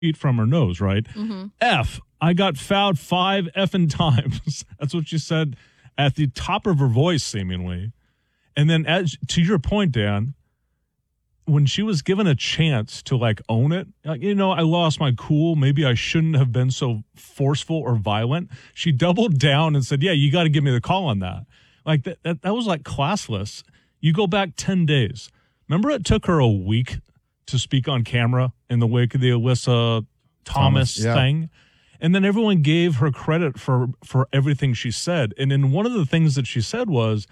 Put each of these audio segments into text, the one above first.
feet from her nose, right? Mm-hmm. I got fouled 5 effing times. That's what she said at the top of her voice, seemingly. And then, as to your point, Dan, when she was given a chance to like own it, like, I lost my cool. Maybe I shouldn't have been so forceful or violent. She doubled down and said, yeah, you got to give me the call on that. Like that was like classless. You go back 10 days. Remember it took her a week to speak on camera in the wake of the Alyssa Thomas thing? And then everyone gave her credit for everything she said. And then one of the things that she said was,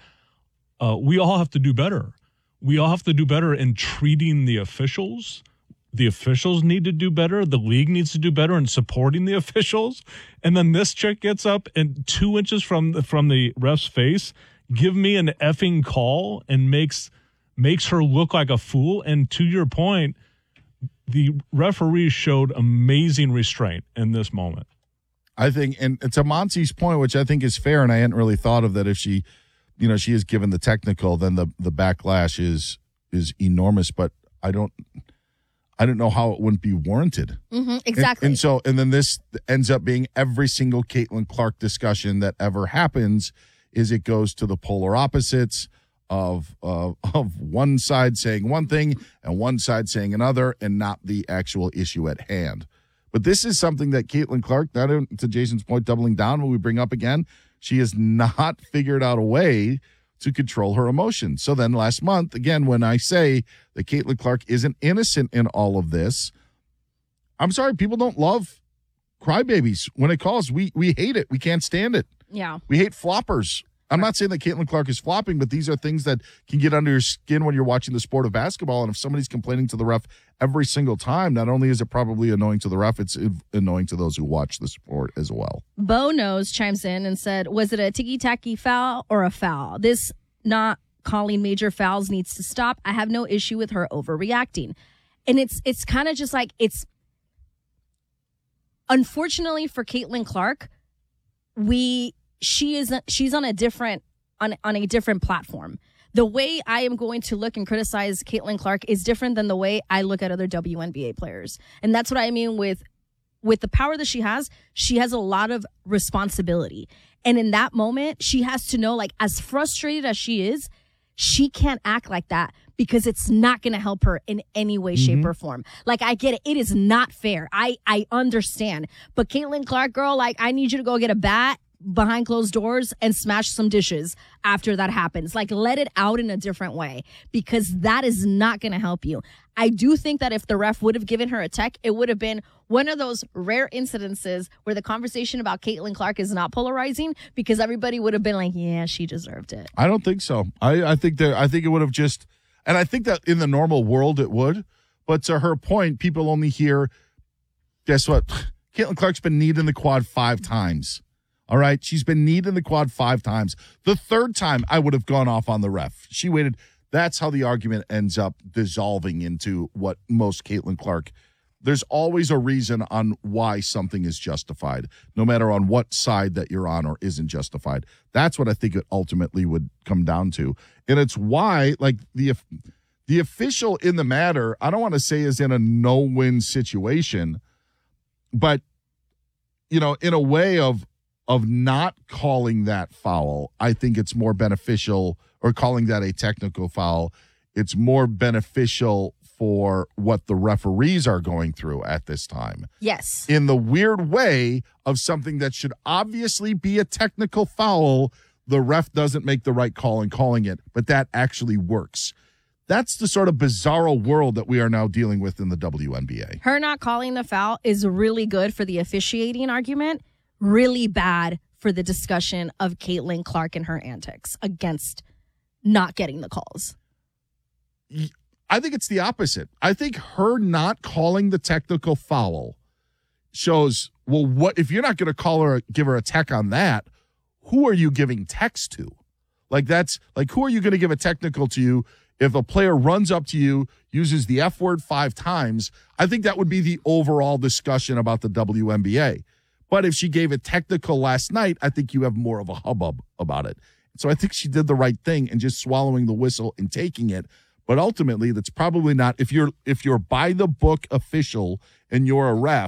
we all have to do better. We all have to do better in treating the officials. The officials need to do better. The league needs to do better in supporting the officials. And then this chick gets up and 2 inches from the ref's face, give me an effing call and makes her look like a fool. And to your point, the referee showed amazing restraint in this moment. I think, and to Monty's point, which I think is fair, and I hadn't really thought of that, if she is given the technical, then the backlash is enormous. But I don't know how it wouldn't be warranted. Mm-hmm, exactly. And then this ends up being every single Caitlin Clark discussion that ever happens is it goes to the polar opposites of one side saying one thing and one side saying another, and not the actual issue at hand. But this is something that Caitlin Clark, to Jason's point, doubling down when we bring up again, she has not figured out a way to control her emotions. So then last month, again, when I say that Caitlin Clark isn't innocent in all of this, I'm sorry, people don't love crybabies. When it calls, we hate it. We can't stand it. Yeah. We hate floppers. I'm not saying that Caitlin Clark is flopping, but these are things that can get under your skin when you're watching the sport of basketball. And if somebody's complaining to the ref every single time, not only is it probably annoying to the ref, it's annoying to those who watch the sport as well. Bo Knows chimes in and said, was it a ticky-tacky foul or a foul? This not calling major fouls needs to stop. I have no issue with her overreacting. And it's kind of just like, it's unfortunately for Caitlin Clark, she's on a different platform. The way I am going to look and criticize Caitlin Clark is different than the way I look at other WNBA players. And that's what I mean with the power that she has a lot of responsibility. And in that moment, she has to know, like, as frustrated as she is, she can't act like that because it's not going to help her in any way, shape, or form. Like, I get it. It is not fair. I understand. But Caitlin Clark, girl, like, I need you to go get a bat behind closed doors and smash some dishes after that happens. Like, let it out in a different way, because that is not going to help you. I do think that if the ref would have given her a tech, it would have been one of those rare incidences where the conversation about Caitlin Clark is not polarizing, because everybody would have been like, yeah, she deserved it. I don't think so. I think it would have just, and I think that in the normal world it would, but to her point, people only hear, guess what? Caitlin Clark's been kneed in the quad 5 times. All right, she's been kneed in the quad 5 times. The third time, I would have gone off on the ref. She waited. That's how the argument ends up dissolving into what most Caitlin Clark. There's always a reason on why something is justified, no matter on what side that you're on or isn't justified. That's what I think it ultimately would come down to. And it's why, like, the official in the matter, I don't want to say is in a no-win situation, but, in a way of not calling that foul, I think it's more beneficial, or calling that a technical foul, it's more beneficial for what the referees are going through at this time. Yes. In the weird way of something that should obviously be a technical foul, the ref doesn't make the right call in calling it, but that actually works. That's the sort of bizarro world that we are now dealing with in the WNBA. Her not calling the foul is really good for the officiating argument, really bad for the discussion of Caitlin Clark and her antics against not getting the calls. I think it's the opposite. I think her not calling the technical foul shows, well, what if you're not going to give her a tech on that, who are you giving techs to? Like, that's like, who are you going to give a technical to you if a player runs up to you, uses the F word 5 times? I think that would be the overall discussion about the WNBA. But if she gave a technical last night, I think you have more of a hubbub about it. So I think she did the right thing in just swallowing the whistle and taking it. But ultimately, that's probably not if you're by the book official and you're a ref.